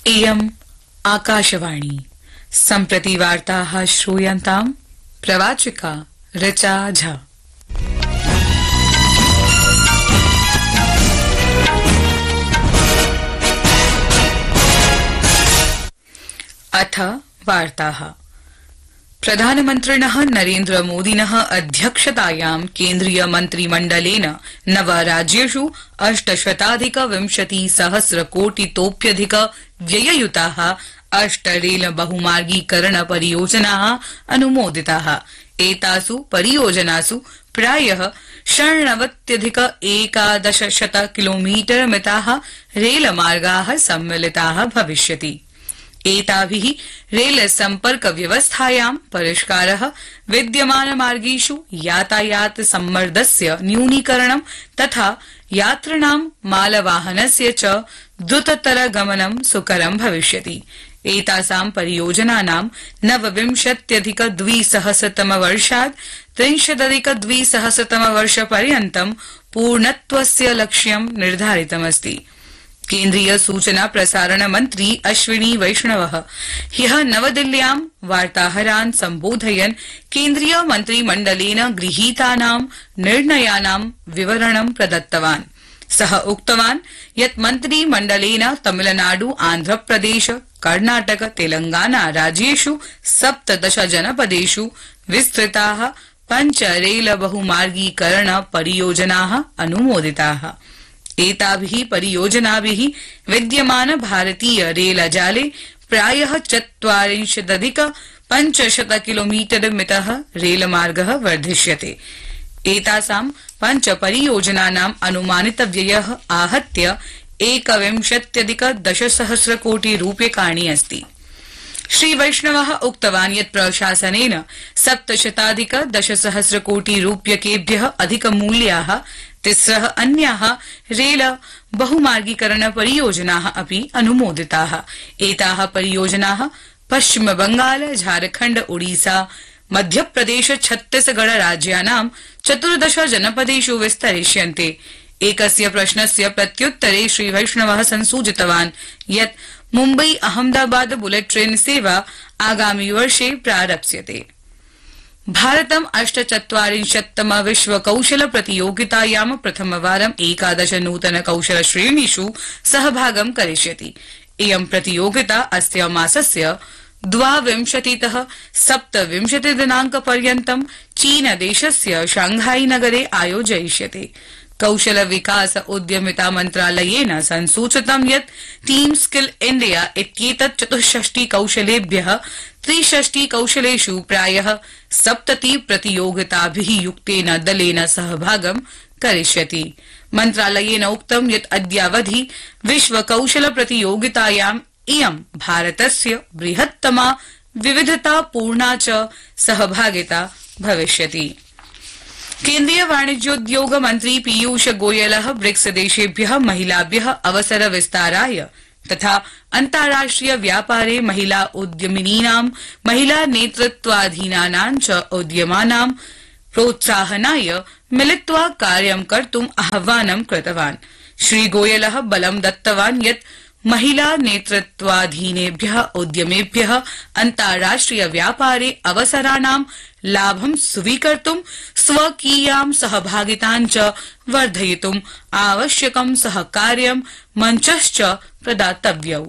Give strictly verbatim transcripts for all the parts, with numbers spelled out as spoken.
इयम् आकाशवाणी सम्प्रति वार्ताः श्रूयन्ताम् प्रवाचिका ऋचा झा। अथ वार्ताः। प्रधानमन्त्रिणः नरेन्द्र मोदिनः अध्यक्षतायां केन्द्रीय मन्त्रिमण्डलेन नव राज्येषु अष्टशताधिक विंशति सहस्र कोटितोप्यधिक व्यययुताः अष्ट रेल बहुमार्गीकरण परियोजनाः अनुमोदिताः। एतासु परियोजनासु प्रायः षण्णवत्यधिक एकादशशत किलोमीटर मिताः रेलमार्गाः सम्मिलिताः भविष्यति। एताभिः रेल सम्पर्क व्यवस्थायां परिष्कारः, विद्यमान मार्गेषु यातायात सम्मर्दस्य न्यूनीकरणं तथा यात्रिणां मालवाहनस्य च द्रुततर गमनं सुकरं भविष्यति। एतासां परियोजनानां नवविंशत्यधिक द्विसहस्रतम वर्षात् त्रिंशदधिक द्विसहस्रतम वर्षपर्यन्तं पूर्णत्वस्य लक्ष्यं निर्धारितमस्ति। केन्द्रीय सूचना प्रसारण मन्त्री अश्विनी वैष्णवः ह्यः नवदिल्ल्यां वार्ताहरान् सम्बोधयन् केन्द्रीय मन्त्रिमण्डलेन गृहीतानां निर्णयानां विवरणं प्रदत्तवान्। सः उक्तवान् यत् मन्त्रिमण्डलेन तमिलनाडु, आन्ध्रप्रदेश, कर्णाटक, तेलंगाना राज्येषु सप्तदश जनपदेषु विस्तृताः पञ्च रेल बहुमार्गीकरण परियोजनाः अनुमोदिताः। एताभिः परियोजनाभिः विद्यमान भारतीय रेलजाले प्रायः चत्वारिंशदधिक पञ्चशत किलोमीटर मितः रेलमार्गः वर्धिष्यते। एतासां पञ्च परियोजनानाम् अनुमानित व्ययः आहत्य एकविंशत्यधिक दशसहस्र कोटि रूप्यकाणि अस्ति। श्री वैष्णवः उक्तवान् यत् प्रशासनेन सप्तशताधिक दशसहस्र कोटि रूप्यकेभ्यः अधिकमूल्याः तिस्रः अन्याः रेल बहुमार्गीकरण परियोजनाः अपि अनुमोदिताः। एताः परियोजनाः पश्चिम बंगाल, झारखण्ड, ओडिशा, मध्यप्रदेश, छत्तीसगढ़ राज्यानां चतुर्दश जनपदेषु विस्तरिष्यन्ते। एकस्य प्रश्नस्य प्रत्युत्तरे श्री वैष्णवः संसूचितवान् यत् मुम्बई अहमदाबाद बुलेट ट्रेन सेवा आगामि वर्षे प्रारप्स्यते। भारतम् अष्टचत्वारिंशत्तम विश्व कौशल प्रतियोगितायां प्रथमवारं एकादश नूतन कौशल श्रेणीषु सहभागं करिष्यति। इयं प्रतियोगिता अस्य मासस्य द्वाविंशतितः सप्तविंशति दिनांक पर्यन्तं चीनदेशस्य शांघाई नगरे आयोजयिष्यते। कौशल विकास उद्यमिता मन्त्रालयेन संसूचितं यत् टीम स्किल इंडिया इत्येतत् चतुष्षष्टि कौशलेभ्यः त्रिषष्टि कौशलेषु प्रायः सप्तति प्रतियोगिताभिः युक्तेन दलेन सहभागं करिष्यति। मन्त्रालयेन उक्तं यत् अद्यावधि विश्व कौशल प्रतियोगितायाम् इयं भारतस्य बृहत्तमा विविधतापूर्णा च सहभागिता भविष्यति। केन्द्रीय वाणिज्योद्योग मन्त्री पीयूष गोयलः ब्रिक्स देशेभ्यः महिलाभ्यः अवसर विस्ताराय तथा अन्ताराष्ट्रिय व्यापारे महिला उद्यमिनीनां, महिला नेतृत्वाधीनानां च उद्यमानां प्रोत्साहनाय मिलित्वा कार्यं कर्तुम् आह्वानं कृतवान्। श्री गोयलः बलं दत्तवान् यत् महिला नेतृत्वाधीनेभ्यः उद्यमेभ्यः अन्ताराष्ट्रिय व्यापारे अवसराणां लाभं स्वीकर्तुं स्वकीयां सहभागितां च वर्धयितुम् आवश्यकं सहकार्यं मञ्चश्च प्रदातव्यौ।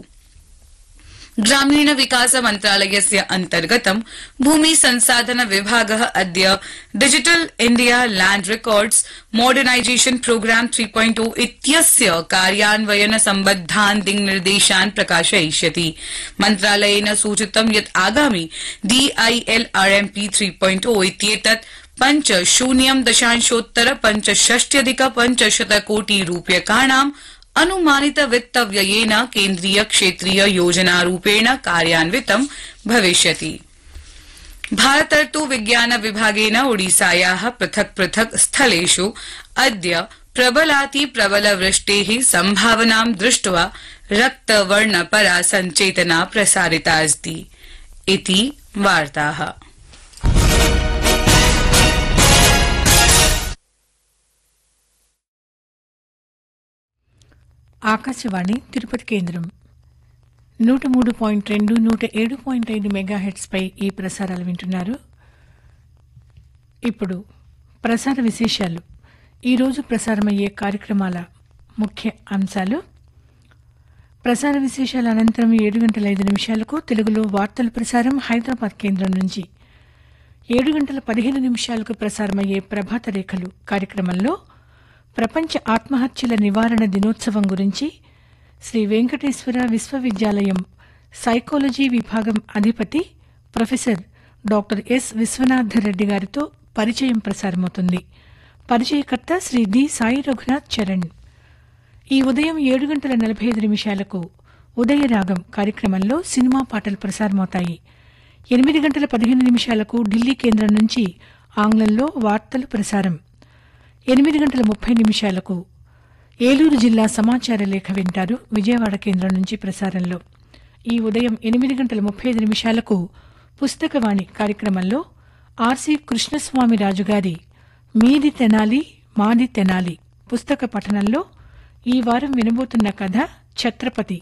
ग्रामीण विकास मन्त्रालयस्य अन्तर्गतं भूमि संसाधन विभागः अद्य digital India land records modernisation program three point ओ इत्यस्य कार्यान्वयन सम्बद्धान् दिङ्निर्देशान् प्रकाशयिष्यति। मन्त्रालयेन सूचितं यत् आगामि डीआईएलआरएमपी थ्री पॉइंट ओ इत्येतत् पञ्च शून्यं दशांशोत्तर पञ्चषष्ट्यधिक पञ्चशत कोटि रूप्यकाणां अनुमानित वित्त व्ययेन केन्द्रीय क्षेत्रीय योजनारूपेण कार्यान्वितं भविष्यति। भारतर्तु विज्ञान विभागेन ओडिसायाः पृथक् पृथक् स्थलेषु अद्य प्रबलाति प्रबल वृष्टेः सम्भावनां दृष्ट्वा रक्तवर्णपरा सञ्चेतना प्रसारिता अस्ति। इति वार्ताः। ఆకాశవాణి తిరుపతి కేంద్రం నూట మూడు పాయింట్ రెండు నూట ఏడు పాయింట్ ఐదు మెగాహెట్స్ పై ఈ ప్రసారాలు వింటున్నారు. ఇప్పుడు ప్రసార విశేషాలు. ఈరోజు ప్రసారమయ్యే కార్యక్రమాల ముఖ్య అంశాలు. ప్రసార విశేషాల అనంతరం ఏడు గంటల ఐదు నిమిషాలకు తెలుగులో వార్తల ప్రసారం హైదరాబాద్ కేంద్రం నుంచి. ఏడు గంటల పదిహేను నిమిషాలకు ప్రసారమయ్యే ప్రభాత రేఖలు కార్యక్రమంలో ప్రపంచ ఆత్మహత్యల నివారణ దినోత్సవం గురించి శ్రీ వెంకటేశ్వర విశ్వవిద్యాలయం సైకాలజీ విభాగం అధిపతి ప్రొఫెసర్ డాక్టర్ ఎస్ విశ్వనాథరెడ్డి గారితో పరిచయం ప్రసారమవుతుంది. పరిచయకర్త శ్రీ డి సాయి రఘునాథ్ చరణ్. ఈ ఉదయం ఏడు గంటల నలభై ఐదు నిమిషాలకు ఉదయరాగం కార్యక్రమంలో సినిమా పాటలు ప్రసారమవుతాయి. ఎనిమిది గంటల పదిహేను నిమిషాలకు ఢిల్లీ కేంద్రం నుంచి ఆంగ్లంలో వార్తలు ప్రసారం. ఎనిమిది గంటల ముప్పై నిమిషాలకు ఏలూరు జిల్లా సమాచార లేఖ వింటారు విజయవాడ కేంద్రం నుంచి ప్రసారంలో. ఈ ఉదయం ఎనిమిది గంటల ముప్పై ఐదు నిమిషాలకు పుస్తకవాణి కార్యక్రమంలో ఆర్సి కృష్ణస్వామి రాజుగారి మీది తెనాలి మాది తెనాలి పుస్తక పఠనంలో ఈ వారం వినబోతున్న కథ ఛత్రపతి